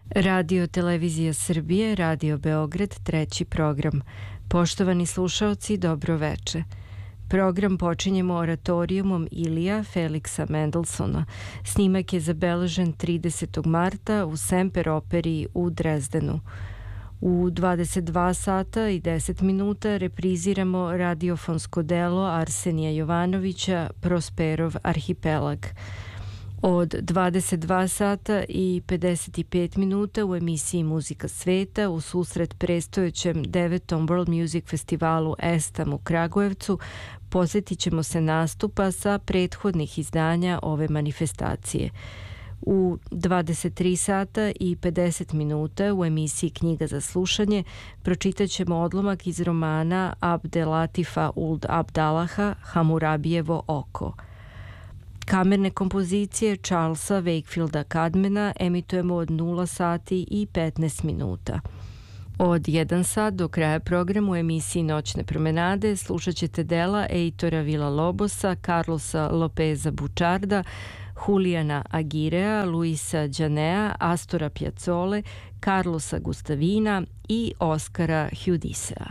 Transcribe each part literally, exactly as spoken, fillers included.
Radio Televizija Srbije, Radio Beograd, treći program. Poštovani slušaoci, dobro veče. Program počinjemo oratorijumom Ilija Feliksa Mendelsona. Snimak je zabeležen tridesetog marta u Semper operi u Drezdenu. U dvadeset dva sata i deset minuta repriziramo radiofonsko delo Arsenija Jovanovića Prosperov arhipelag. Od dvadeset dva sata i pedeset pet minuta u emisiji Muzika sveta u susret prestojećem devetom World Music Festivalu ESTAM u Kragujevcu posjetit ćemo se nastupa sa prethodnih izdanja ove manifestacije. U dvadeset tri sata i pedeset minuta u emisiji Knjiga za slušanje pročitat ćemo odlomak iz romana Abdelatifa Uld Abdalaha Hamurabijevo oko. Kamerne kompozicije Charlesa Wakefielda Cadmana emitujemo od nula sati i petnaest minuta. Od jedan sat do kraja programu u emisiji Noćne promenade slušat ćete dela Eitora Villa-Lobosa, Carlosa Lopeza Bučarda, Juliana Agirea, Luisa Đanea, Astora Piazzole, Carlosa Gustavina i Oskara Hjudisea.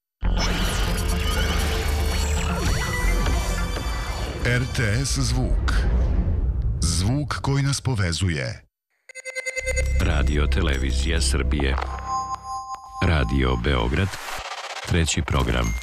R T S Zvuk. Zvuk koji nas povezuje. Radio Televizija Srbije. Radio Beograd, treći program.